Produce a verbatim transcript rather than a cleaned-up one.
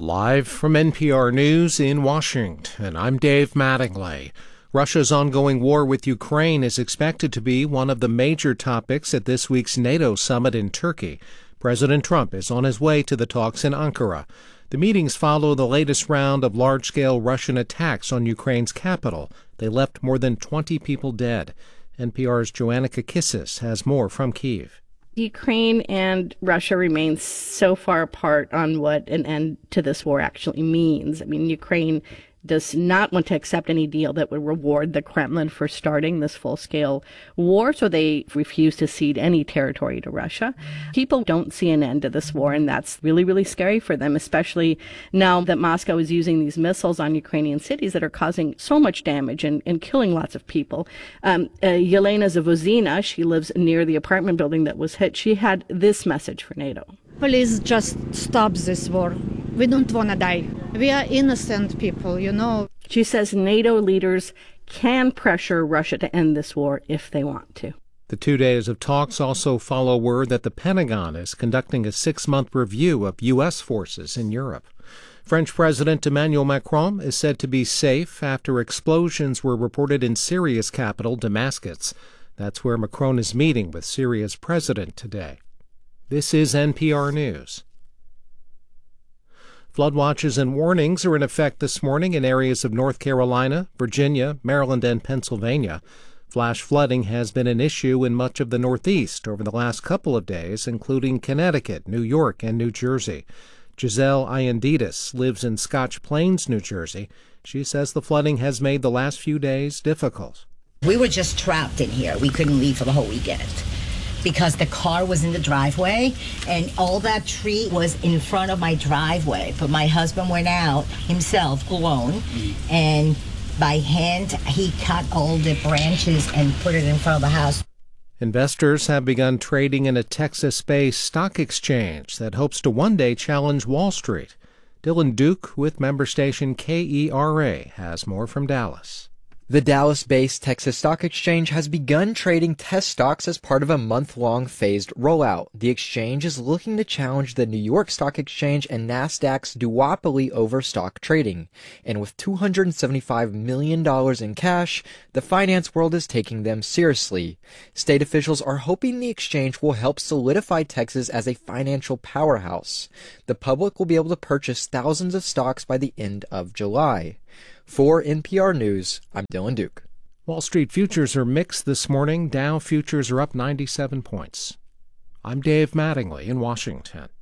Live from N P R News in Washington, I'm Dave Mattingly. Russia's ongoing war with Ukraine is expected to be one of the major topics at this week's NATO summit in Turkey. President Trump is on his way to the talks in Ankara. The meetings follow the latest round of large-scale Russian attacks on Ukraine's capital. They left more than twenty people dead. N P R's Joanna Kakissis has more from Kyiv. Ukraine and Russia remain so far apart on what an end to this war actually means. I mean, Ukraine does not want to accept any deal that would reward the Kremlin for starting this full-scale war, so they refuse to cede any territory to Russia. People don't see an end to this war, and that's really, really scary for them, especially now that Moscow is using these missiles on Ukrainian cities that are causing so much damage and, and killing lots of people. Um, uh, Yelena Zavozina, she lives near the apartment building that was hit. She had this message for NATO. Please just stop this war. We don't want to die. We are innocent people, you know. She says NATO leaders can pressure Russia to end this war if they want to. The two days of talks also follow word that the Pentagon is conducting a six-month review of U S forces in Europe. French President Emmanuel Macron is said to be safe after explosions were reported in Syria's capital, Damascus. That's where Macron is meeting with Syria's president today. This is N P R News. Flood watches and warnings are in effect this morning in areas of North Carolina, Virginia, Maryland, and Pennsylvania. Flash flooding has been an issue in much of the Northeast over the last couple of days, including Connecticut, New York, and New Jersey. Giselle Ianditis lives in Scotch Plains, New Jersey. She says the flooding has made the last few days difficult. We were just trapped in here. We couldn't leave for the whole weekend, because the car was in the driveway and all that tree was in front of my driveway. But my husband went out himself alone, and by hand he cut all the branches and put it in front of the house. Investors have begun trading in a Texas-based stock exchange that hopes to one day challenge Wall Street. Dylan Duke with member station K E R A has more from Dallas. The Dallas-based Texas Stock Exchange has begun trading test stocks as part of a month-long phased rollout. The exchange is looking to challenge the New York Stock Exchange and NASDAQ's duopoly over stock trading. And with two hundred seventy-five million dollars in cash, the finance world is taking them seriously. State officials are hoping the exchange will help solidify Texas as a financial powerhouse. The public will be able to purchase thousands of stocks by the end of July. For N P R News, I'm Dylan Duke. Wall Street futures are mixed this morning. Dow futures are up ninety-seven points. I'm Dave Mattingly in Washington.